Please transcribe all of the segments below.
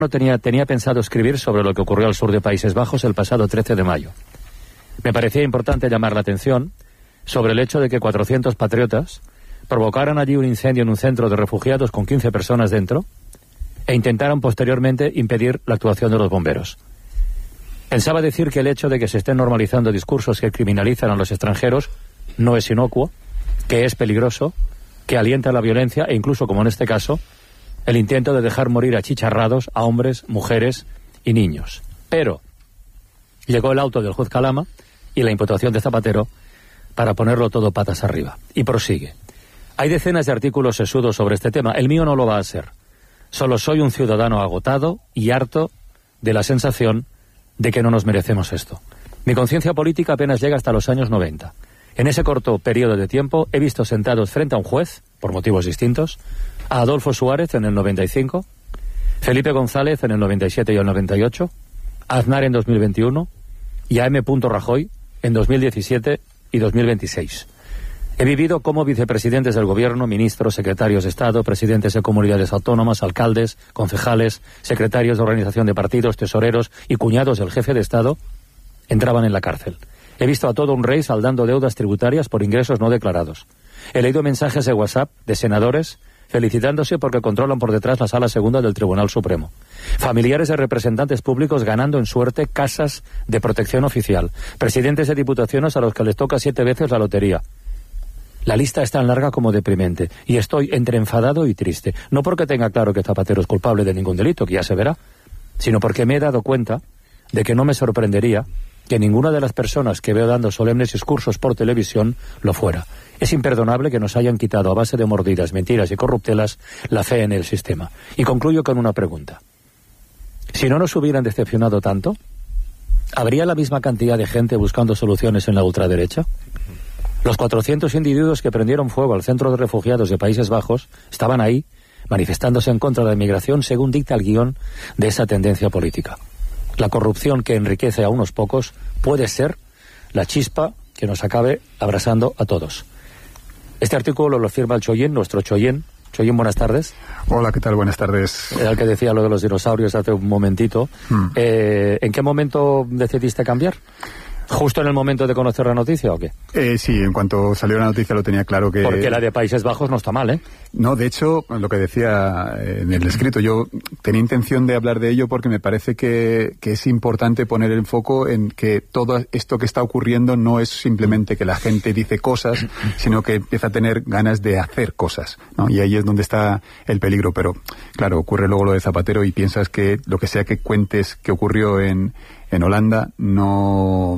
tenía pensado escribir sobre lo que ocurrió al sur de Países Bajos el pasado 13 de mayo. Me parecía importante llamar la atención sobre el hecho de que 400 patriotas provocaran allí un incendio en un centro de refugiados con 15 personas dentro e intentaron posteriormente impedir la actuación de los bomberos. Pensaba decir que el hecho de que se estén normalizando discursos que criminalizan a los extranjeros no es inocuo, que es peligroso, que alienta la violencia e incluso, como en este caso, el intento de dejar morir achicharrados a hombres, mujeres y niños. Pero llegó el auto del juez Calama y la imputación de Zapatero para ponerlo todo patas arriba. Y prosigue. Hay decenas de artículos sesudos sobre este tema. El mío no lo va a ser. Solo soy un ciudadano agotado y harto de la sensación de que no nos merecemos esto. Mi conciencia política apenas llega hasta los años 90. En ese corto periodo de tiempo he visto sentados frente a un juez, por motivos distintos, a Adolfo Suárez en el 95, Felipe González en el 97 y el 98, a Aznar en 2021 y a M. Rajoy en 2017 y 2026. He vivido como vicepresidentes del gobierno, ministros, secretarios de Estado, presidentes de comunidades autónomas, alcaldes, concejales, secretarios de organización de partidos, tesoreros y cuñados del jefe de Estado entraban en la cárcel. He visto a todo un rey saldando deudas tributarias por ingresos no declarados. He leído mensajes de WhatsApp de senadores felicitándose porque controlan por detrás la Sala Segunda del Tribunal Supremo. Familiares de representantes públicos ganando en suerte casas de protección oficial. Presidentes de diputaciones a los que les toca 7 veces la lotería. La lista es tan larga como deprimente. Y estoy entre enfadado y triste. No porque tenga claro que Zapatero es culpable de ningún delito, que ya se verá, sino porque me he dado cuenta de que no me sorprendería que ninguna de las personas que veo dando solemnes discursos por televisión lo fuera. Es imperdonable que nos hayan quitado a base de mordidas, mentiras y corruptelas la fe en el sistema. Y concluyo con una pregunta. Si no nos hubieran decepcionado tanto, ¿habría la misma cantidad de gente buscando soluciones en la ultraderecha? Los 400 individuos que prendieron fuego al centro de refugiados de Países Bajos estaban ahí, manifestándose en contra de la inmigración según dicta el guión de esa tendencia política. La corrupción que enriquece a unos pocos puede ser la chispa que nos acabe abrasando a todos. Este artículo lo firma el Choyén, nuestro Choyén. Choyén, buenas tardes. Hola, ¿qué tal? Buenas tardes. Era el que decía lo de los dinosaurios hace un momentito. ¿En qué momento decidiste cambiar? ¿Justo en el momento de conocer la noticia o qué? Sí, en cuanto salió la noticia lo tenía claro que... Porque la de Países Bajos no está mal, ¿eh? No, de hecho, lo que decía en el escrito, yo tenía intención de hablar de ello porque me parece que es importante poner el foco en que todo esto que está ocurriendo no es simplemente que la gente dice cosas, sino que empieza a tener ganas de hacer cosas, ¿no? Y ahí es donde está el peligro. Pero, claro, ocurre luego lo de Zapatero y piensas que lo que sea que cuentes que ocurrió en Holanda no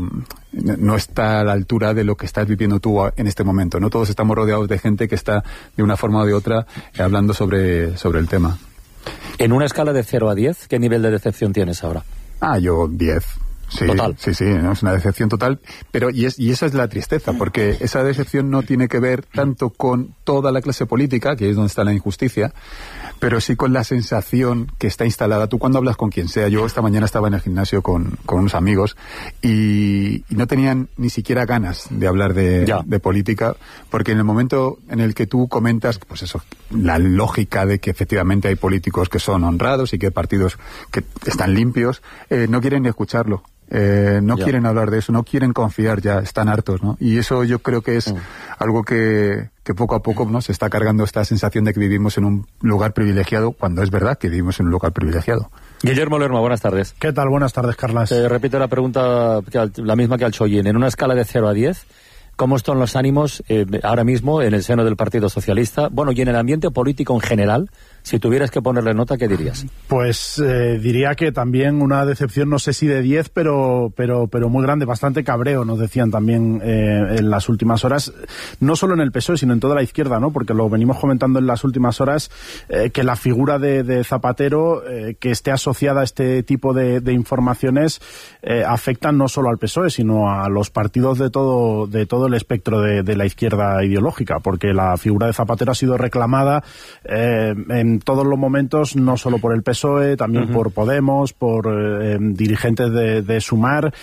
está a la altura de lo que estás viviendo tú en este momento. No todos estamos rodeados de gente que está de una forma o de otra hablando sobre el tema. En una escala de 0 a 10, ¿qué nivel de decepción tienes ahora? Yo 10. Sí, total. Sí, ¿no? Es una decepción total, pero y esa es la tristeza, porque esa decepción no tiene que ver tanto con toda la clase política, que es donde está la injusticia, pero sí con la sensación que está instalada. Tú cuando hablas con quien sea, yo esta mañana estaba en el gimnasio con unos amigos y no tenían ni siquiera ganas de hablar de política, porque en el momento en el que tú comentas, pues eso, la lógica de que efectivamente hay políticos que son honrados y que hay partidos que están limpios, no quieren ni escucharlo. No quieren hablar de eso, no quieren confiar ya, están hartos, ¿no? Y eso yo creo que es algo que poco a poco, ¿no?, se está cargando esta sensación de que vivimos en un lugar privilegiado, cuando es verdad que vivimos en un lugar privilegiado. Guillermo Lerma, buenas tardes. ¿Qué tal? Buenas tardes, Carlas. Te repito la pregunta, la misma que al Choyín. En una escala de 0 a 10, ¿cómo están los ánimos ahora mismo en el seno del Partido Socialista? Bueno, y en el ambiente político en general. Si tuvieras que ponerle nota, ¿qué dirías? Pues diría que también una decepción, no sé si de 10, pero muy grande, bastante cabreo, nos decían también en las últimas horas, no solo en el PSOE, sino en toda la izquierda, ¿no? Porque lo venimos comentando en las últimas horas, que la figura de Zapatero, que esté asociada a este tipo de informaciones, afectan no solo al PSOE, sino a los partidos de todo el espectro de la izquierda ideológica, porque la figura de Zapatero ha sido reclamada en en todos los momentos, no solo por el PSOE, también por Podemos, por dirigentes de Sumar.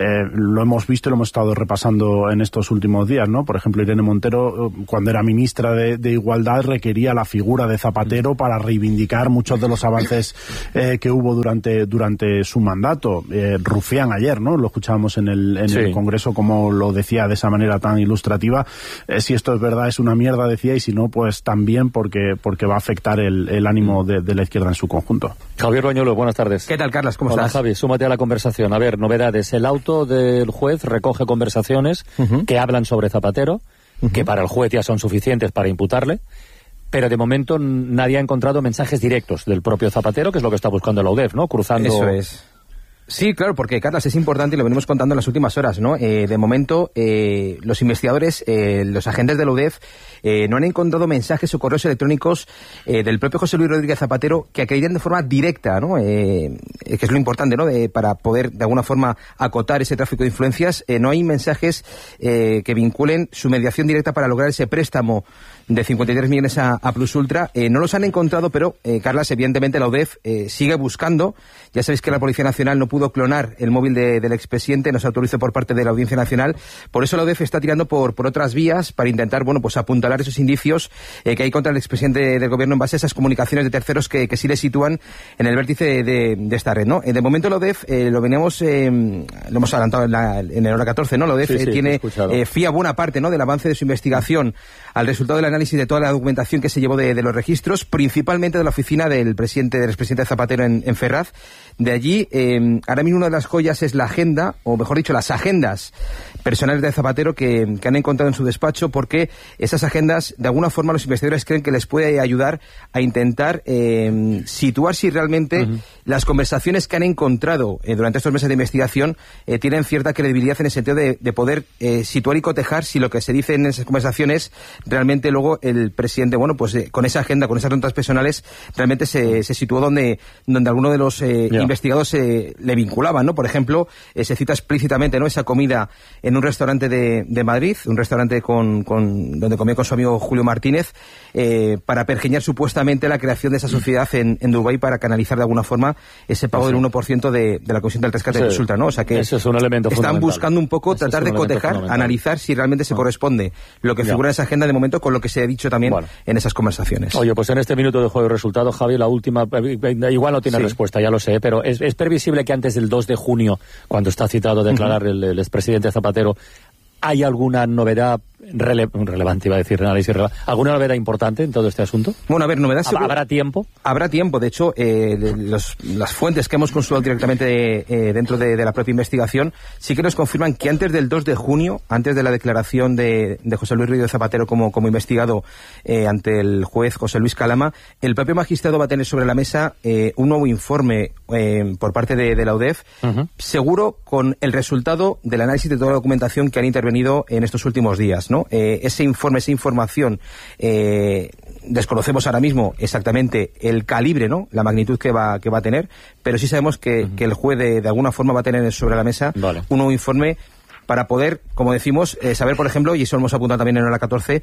Lo hemos visto y lo hemos estado repasando en estos últimos días, ¿no? Por ejemplo, Irene Montero, cuando era ministra de Igualdad, requería la figura de Zapatero para reivindicar muchos de los avances que hubo durante su mandato. Rufián ayer, ¿no? Lo escuchábamos en el Congreso, como lo decía de esa manera tan ilustrativa. Si esto es verdad, es una mierda, decía, y si no, pues también porque va a afectar el ánimo de la izquierda en su conjunto. Javier Bañuelos, buenas tardes. ¿Qué tal, Carlas? ¿Cómo estás? Javi, súmate a la conversación. A ver, novedades. El auto del juez recoge conversaciones que hablan sobre Zapatero, que para el juez ya son suficientes para imputarle, pero de momento nadie ha encontrado mensajes directos del propio Zapatero, que es lo que está buscando la UDEF, ¿no? Cruzando... Eso es. Sí, claro, porque, Carlas, es importante y lo venimos contando en las últimas horas, ¿no? De momento, los investigadores, los agentes de la UDEF, no han encontrado mensajes o correos electrónicos del propio José Luis Rodríguez Zapatero que acrediten de forma directa, ¿no? Que es lo importante, ¿no? Para poder, de alguna forma, acotar ese tráfico de influencias. No hay mensajes que vinculen su mediación directa para lograr ese préstamo de 53 millones a Plus Ultra. No los han encontrado, pero, Carlas, evidentemente la UDEF sigue buscando. Ya sabéis que la Policía Nacional no pudo clonar el móvil del expresidente, no se autorizó por parte de la Audiencia Nacional. Por eso la UDEF está tirando por otras vías para intentar, bueno, pues apuntalar esos indicios que hay contra el expresidente del gobierno en base a esas comunicaciones de terceros que sí le sitúan en el vértice de esta red, ¿no? De momento la UDEF, lo hemos adelantado en el hora 14, ¿no? La UDEF tiene fía buena parte, ¿no?, del avance de su investigación al resultado del análisis de toda la documentación que se llevó de los registros, principalmente de la oficina del expresidente Zapatero en Ferraz. De allí, ahora mismo una de las joyas es la agenda, o mejor dicho, las agendas personales de Zapatero que han encontrado en su despacho, porque esas agendas, de alguna forma, los investigadores creen que les puede ayudar a intentar situar si realmente las conversaciones que han encontrado durante estos meses de investigación tienen cierta credibilidad, en el sentido de poder situar y cotejar si lo que se dice en esas conversaciones realmente luego el presidente, bueno, pues con esa agenda, con esas notas personales, realmente se situó donde alguno de los investigados le vinculaban, ¿no? Por ejemplo, se cita explícitamente, ¿no?, esa comida en un restaurante de Madrid, un restaurante donde comió con su amigo Julio Martínez, para pergeñar supuestamente la creación de esa sociedad en Dubái, para canalizar de alguna forma ese pago del 1% de la comisión del rescate de Ultra, ¿no? O sea que eso es un elemento están buscando un poco tratar de cotejar, analizar si realmente se corresponde lo que figura en esa agenda de momento con lo que se ha dicho también en esas conversaciones. Oye, pues en este minuto de juego y resultado, Javi, la última, igual no tiene respuesta, ya lo sé, pero ¿es previsible que antes del 2 de junio, cuando está citado a declarar el expresidente Zapatero, hay alguna novedad relevante, iba a decir, alguna novedad importante en todo este asunto? Bueno, a ver, novedad seguro. ¿Habrá tiempo? Habrá tiempo. De hecho, las fuentes que hemos consultado directamente dentro de la propia investigación sí que nos confirman que antes del 2 de junio, antes de la declaración de José Luis Rodríguez Zapatero como investigado ante el juez José Luis Calama, el propio magistrado va a tener sobre la mesa un nuevo informe por parte de la UDEF, seguro con el resultado del análisis de toda la documentación que han intervenido en estos últimos días, ¿no? Ese informe, esa información, desconocemos ahora mismo exactamente el calibre, ¿no?, la magnitud que va a tener, pero sí sabemos que el juez de alguna forma va a tener sobre la mesa un nuevo informe para poder, como decimos, saber, por ejemplo, y eso lo hemos apuntado también en hora 14,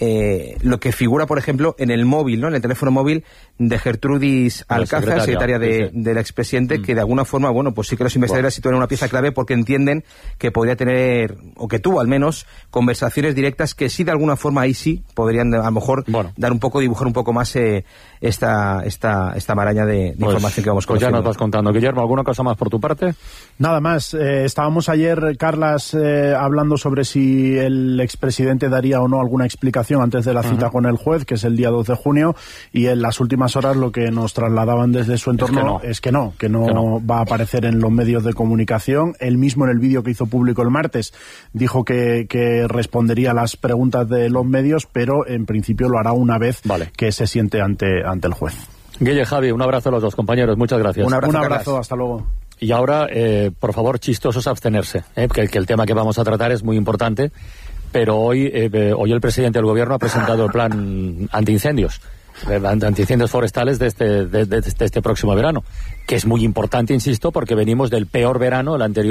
lo que figura, por ejemplo, en el móvil, ¿no?, en el teléfono móvil de Gertrudis Alcázar, secretaria del expresidente, que de alguna forma, bueno, pues sí que los investigadores sitúan una pieza clave, porque entienden que podría tener, o que tuvo al menos, conversaciones directas que sí, de alguna forma, ahí sí podrían a lo mejor dar un poco, dibujar un poco más esta maraña de información que vamos conociendo. Pues ya nos vas contando. Guillermo, ¿alguna cosa más por tu parte? Nada más. Estábamos ayer, Carlas, hablando sobre si el expresidente daría o no alguna explicación antes de la cita con el juez, que es el día 2 de junio, y en las últimas horas lo que nos trasladaban desde su entorno es que no va a aparecer en los medios de comunicación. Él mismo, en el vídeo que hizo público el martes, dijo que respondería a las preguntas de los medios, pero en principio lo hará una vez que se siente ante el juez. Guille, Javi, un abrazo a los dos compañeros, muchas gracias. Un abrazo, hasta luego. Y ahora, por favor, chistosos, abstenerse, que el tema que vamos a tratar es muy importante, pero hoy el presidente del gobierno ha presentado el plan antiincendios forestales de este próximo verano, que es muy importante, insisto, porque venimos del peor verano, el anterior,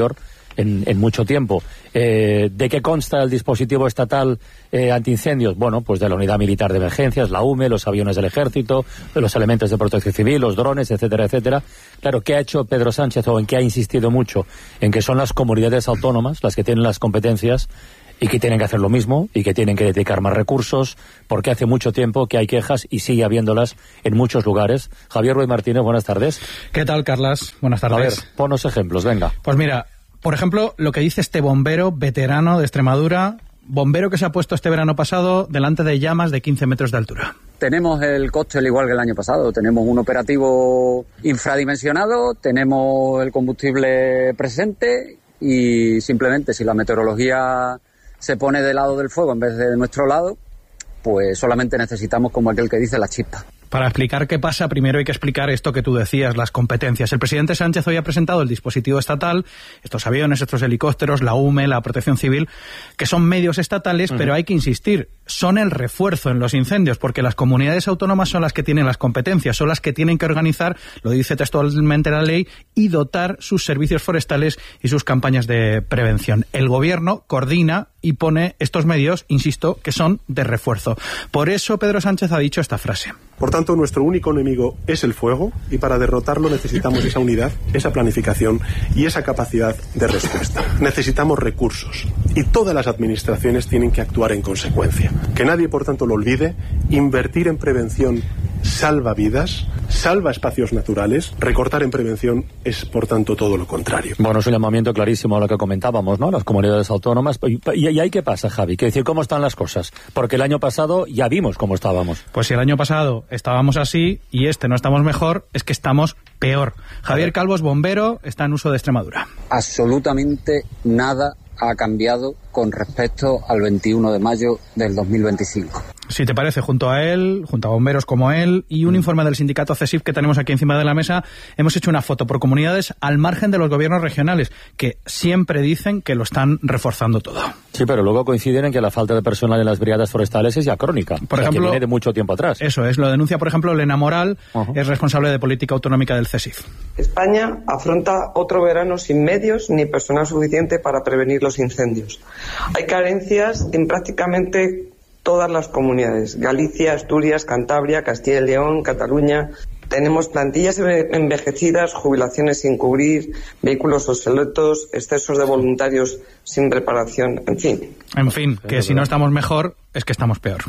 en mucho tiempo. ¿De qué consta el dispositivo estatal antiincendios? Bueno, pues de la unidad militar de emergencias, la UME, los aviones del ejército, los elementos de protección civil, los drones, etcétera, etcétera. Claro, ¿qué ha hecho Pedro Sánchez o en qué ha insistido mucho? En que son las comunidades autónomas las que tienen las competencias y que tienen que hacer lo mismo y que tienen que dedicar más recursos, porque hace mucho tiempo que hay quejas y sigue habiéndolas en muchos lugares. Javier Ruiz Martínez, buenas tardes. ¿Qué tal, Carlas? Buenas tardes. A ver, ponos ejemplos, venga. Pues mira, por ejemplo, lo que dice este bombero veterano de Extremadura, bombero que se ha puesto este verano pasado delante de llamas de 15 metros de altura. Tenemos el cóctel igual que el año pasado, tenemos un operativo infradimensionado, tenemos el combustible presente y simplemente si la meteorología se pone del lado del fuego en vez de nuestro lado, pues solamente necesitamos, como aquel que dice, la chispa. Para explicar qué pasa, primero hay que explicar esto que tú decías, las competencias. El presidente Sánchez hoy ha presentado el dispositivo estatal, estos aviones, estos helicópteros, la UME, la Protección Civil, que son medios estatales, pero hay que insistir, son el refuerzo en los incendios, porque las comunidades autónomas son las que tienen las competencias, son las que tienen que organizar, lo dice textualmente la ley, y dotar sus servicios forestales y sus campañas de prevención. El gobierno coordina y pone estos medios, insisto, que son de refuerzo. Por eso Pedro Sánchez ha dicho esta frase. Por tanto, nuestro único enemigo es el fuego y para derrotarlo necesitamos esa unidad, esa planificación y esa capacidad de respuesta. Necesitamos recursos y todas las administraciones tienen que actuar en consecuencia. Que nadie, por tanto, lo olvide, invertir en prevención salva vidas, salva espacios naturales, recortar en prevención es, por tanto, todo lo contrario. Bueno, es un llamamiento clarísimo a lo que comentábamos, ¿no? Las comunidades autónomas. ¿Y ahí qué pasa, Javi? Quiero decir, ¿cómo están las cosas? Porque el año pasado ya vimos cómo estábamos. Pues si el año pasado estábamos así y no estamos mejor, es que estamos peor. Javier Calvo es bombero, está en uso de Extremadura. Absolutamente nada ha cambiado con respecto al 21 de mayo del 2025. Si te parece, junto a él, junto a bomberos como él, y un informe del sindicato CESIF que tenemos aquí encima de la mesa, hemos hecho una foto por comunidades al margen de los gobiernos regionales, que siempre dicen que lo están reforzando todo. Sí, pero luego coinciden en que la falta de personal en las brigadas forestales es ya crónica. Por ejemplo, que viene de mucho tiempo atrás. Eso es, lo denuncia, por ejemplo, Elena Moral, es responsable de política autonómica del CESIF. España afronta otro verano sin medios ni personal suficiente para prevenir los incendios. Hay carencias en prácticamente todas las comunidades: Galicia, Asturias, Cantabria, Castilla y León, Cataluña. Tenemos plantillas envejecidas, jubilaciones sin cubrir, vehículos obsoletos, excesos de voluntarios sin reparación, en fin. En fin, que si no estamos mejor, es que estamos peor.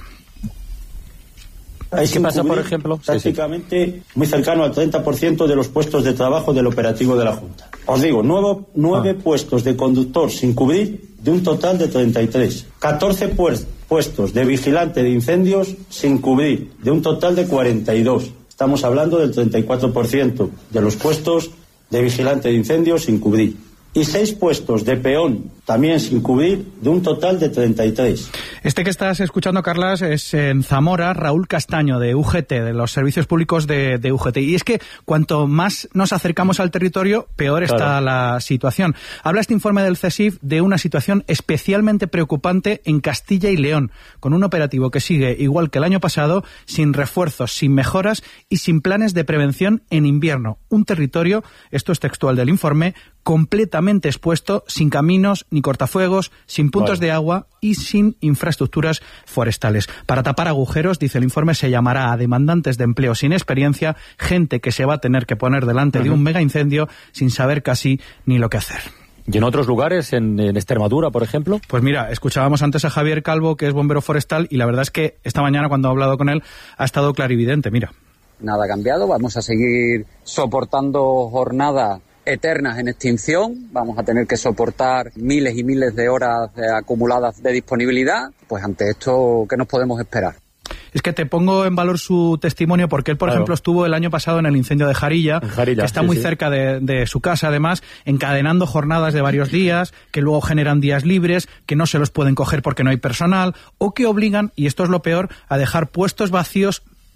¿Qué pasa, por ejemplo? Prácticamente muy cercano al 30% de los puestos de trabajo del operativo de la Junta. Os digo, 9 puestos de conductor sin cubrir de un total de 33. 14 puestos de vigilante de incendios sin cubrir de un total de 42. Estamos hablando del 34% de los puestos de vigilante de incendios sin cubrir. Y 6 puestos de peón también sin cubrir de un total de 33. Este que estás escuchando, Carlas, es en Zamora, Raúl Castaño, de UGT, de los servicios públicos de UGT. Y es que cuanto más nos acercamos al territorio, peor está la situación. Habla este informe del CESIF de una situación especialmente preocupante en Castilla y León, con un operativo que sigue igual que el año pasado, sin refuerzos, sin mejoras y sin planes de prevención en invierno. Un territorio, esto es textual del informe, completamente expuesto, sin caminos ni cortafuegos, sin puntos de agua y sin infraestructuras forestales. Para tapar agujeros, dice el informe, se llamará a demandantes de empleo sin experiencia, gente que se va a tener que poner delante de un mega incendio sin saber casi ni lo que hacer. ¿Y en otros lugares, en Extremadura, por ejemplo? Pues mira, escuchábamos antes a Javier Calvo, que es bombero forestal, y la verdad es que esta mañana, cuando he hablado con él, ha estado clarividente, mira. Nada ha cambiado, vamos a seguir soportando jornadas eternas en extinción, vamos a tener que soportar miles y miles de horas acumuladas de disponibilidad. Pues ante esto, ¿qué nos podemos esperar? Es que te pongo en valor su testimonio porque él, por ejemplo, estuvo el año pasado en el incendio de Jarilla, que está muy cerca de su casa, además, encadenando jornadas de varios días, que luego generan días libres, que no se los pueden coger porque no hay personal, o que obligan, y esto es lo peor, a dejar puestos vacíos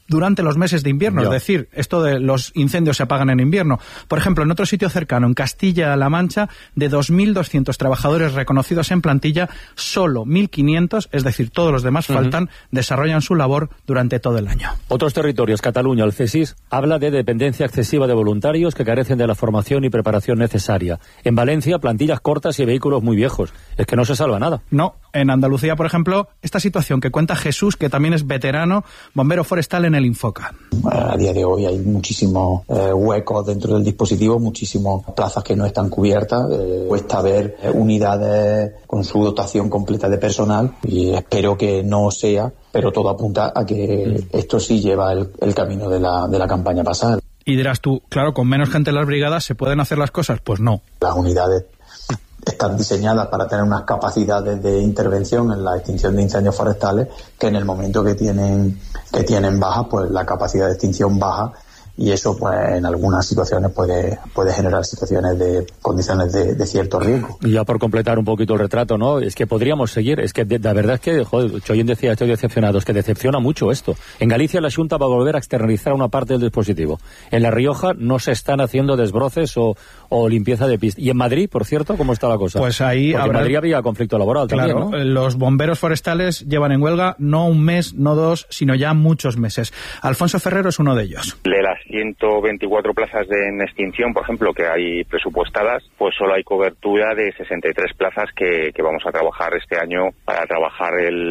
durante los meses de invierno, es decir, esto de los incendios se apagan en invierno. Por ejemplo, en otro sitio cercano, en Castilla-La Mancha, de 2.200 trabajadores reconocidos en plantilla, solo 1.500, es decir, todos los demás faltan, desarrollan su labor durante todo el año. Otros territorios, Cataluña, el CSIS habla de dependencia excesiva de voluntarios que carecen de la formación y preparación necesaria. En Valencia, plantillas cortas y vehículos muy viejos. Es que no se salva nada. No, en Andalucía, por ejemplo, esta situación que cuenta Jesús, que también es veterano, bombero forestal en el Infoca. A día de hoy hay muchísimos huecos dentro del dispositivo, muchísimas plazas que no están cubiertas. Cuesta ver unidades con su dotación completa de personal y espero que no sea, pero todo apunta a que esto sí lleva el camino de la campaña pasada. Y dirás tú, claro, con menos gente en las brigadas ¿se pueden hacer las cosas? Pues no. Las unidades están diseñadas para tener unas capacidades de intervención en la extinción de incendios forestales que en el momento que tienen bajas, pues la capacidad de extinción baja y eso pues en algunas situaciones puede generar situaciones de condiciones de cierto riesgo. Y ya por completar un poquito el retrato, ¿no? Es que podríamos seguir, es que la verdad es que, joder, Choyen decía, estoy decepcionado, es que decepciona mucho esto. En Galicia la Xunta va a volver a externalizar una parte del dispositivo. En La Rioja no se están haciendo desbroces o limpieza de pistas. Y en Madrid, por cierto, ¿cómo está la cosa? Pues ahí porque en Madrid había conflicto laboral claro, también, ¿no? Los bomberos forestales llevan en huelga no un mes, no dos, sino ya muchos meses. Alfonso Ferrero es uno de ellos. De las 124 plazas en extinción, por ejemplo, que hay presupuestadas, pues solo hay cobertura de 63 plazas que vamos a trabajar este año para trabajar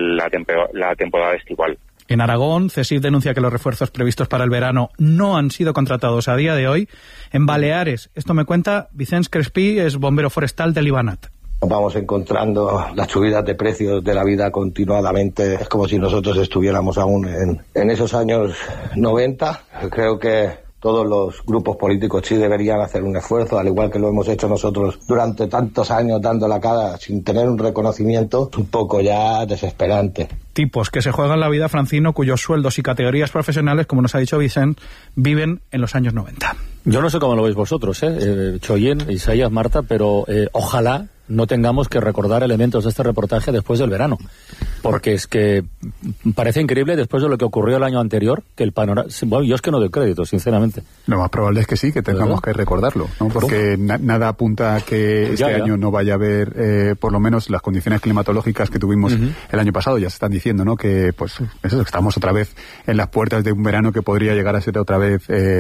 la temporada estival. En Aragón, CSIC denuncia que los refuerzos previstos para el verano no han sido contratados a día de hoy. En Baleares, esto me cuenta Vicens Crespí, es bombero forestal del Ibanat. Vamos encontrando las subidas de precios de la vida continuadamente. Es como si nosotros estuviéramos aún en esos años 90. Creo que todos los grupos políticos sí deberían hacer un esfuerzo, al igual que lo hemos hecho nosotros durante tantos años dando la cara sin tener un reconocimiento, un poco ya desesperante. Tipos que se juegan la vida, Francino, cuyos sueldos y categorías profesionales, como nos ha dicho Vicent, viven en los años 90. Yo no sé cómo lo veis vosotros, Choyen, Isaías, Marta, pero ojalá no tengamos que recordar elementos de este reportaje después del verano. Porque es que parece increíble después de lo que ocurrió el año anterior, que el panorama... Bueno, yo es que no doy crédito, sinceramente. Lo más probable es que sí, que tengamos que recordarlo, ¿no? Porque nada apunta a que este año no vaya a haber, por lo menos las condiciones climatológicas que tuvimos el año pasado. Ya se están diciendo, ¿no? Que pues eso, estamos otra vez en las puertas de un verano que podría llegar a ser otra vez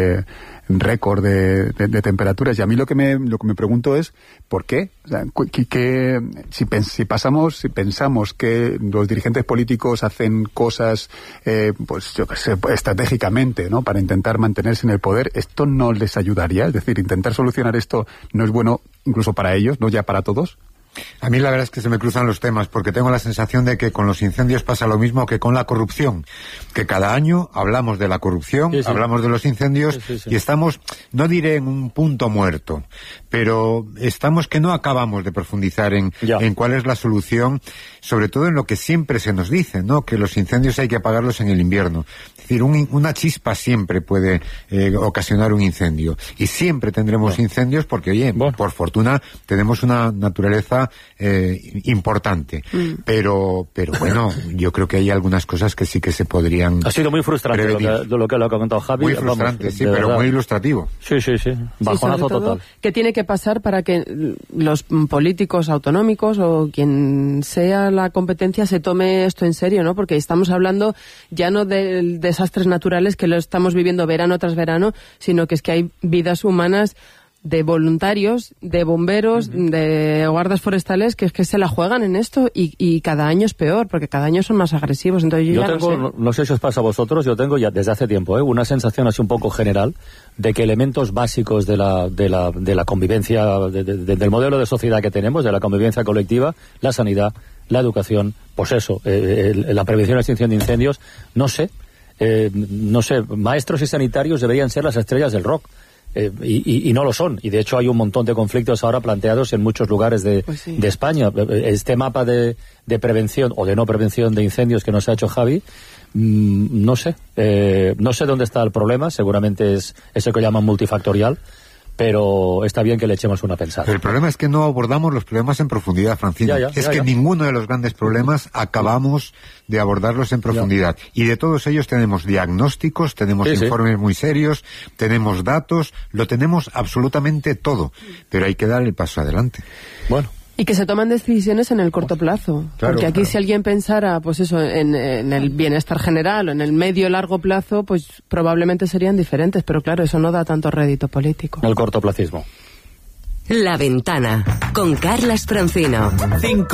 récord de temperaturas. Y a mí lo que me pregunto es ¿por qué? O sea, si pensamos que los dirigentes políticos hacen cosas pues yo qué sé, estratégicamente, ¿no? Para intentar mantenerse en el poder, ¿esto no les ayudaría? Es decir, intentar solucionar esto no es bueno incluso para ellos, no ya para todos. A mí la verdad es que se me cruzan los temas porque tengo la sensación de que con los incendios pasa lo mismo que con la corrupción, que cada año hablamos de la corrupción, hablamos de los incendios y estamos, no diré en un punto muerto, pero estamos que no acabamos de profundizar en cuál es la solución, sobre todo en lo que siempre se nos dice, ¿no? Que los incendios hay que apagarlos en el invierno. Es decir, una chispa siempre puede ocasionar un incendio y siempre tendremos incendios porque, oye, por fortuna tenemos una naturaleza importante, pero bueno, yo creo que hay algunas cosas que sí que se podrían. Ha sido muy frustrante lo que ha comentado Javi. Muy frustrante, sí, pero muy ilustrativo. Sí. Bajonazo total. ¿Qué tiene que pasar para que los políticos autonómicos o quien sea la competencia se tome esto en serio, ¿no? Porque estamos hablando ya no de desastres naturales que lo estamos viviendo verano tras verano, sino que es que hay vidas humanas de voluntarios, de bomberos, de guardas forestales que es que se la juegan en esto y cada año es peor, porque cada año son más agresivos. Entonces yo ya tengo, no sé si os pasa a vosotros, yo tengo ya desde hace tiempo una sensación así un poco general de que elementos básicos de la convivencia, del modelo de sociedad que tenemos, de la convivencia colectiva, la sanidad, la educación, pues eso, la prevención y extinción de incendios, no sé, maestros y sanitarios deberían ser las estrellas del rock. Y no lo son, y de hecho hay un montón de conflictos ahora planteados en muchos lugares de España. Este mapa de prevención o de no prevención de incendios que nos ha hecho Javi, no sé dónde está el problema, seguramente es eso que llaman multifactorial, pero está bien que le echemos una pensada. Pero el problema es que no abordamos los problemas en profundidad, Francino. Es que ninguno de los grandes problemas acabamos de abordarlos en profundidad. Y de todos ellos tenemos diagnósticos, tenemos informes muy serios, tenemos datos, lo tenemos absolutamente todo. Pero hay que dar el paso adelante. Bueno. Y que se toman decisiones en el corto plazo. Claro, porque aquí si alguien pensara, pues eso, en el bienestar general o en el medio largo plazo, pues probablemente serían diferentes. Pero claro, eso no da tanto rédito político. El cortoplacismo. La Ventana, con Carlas Francino.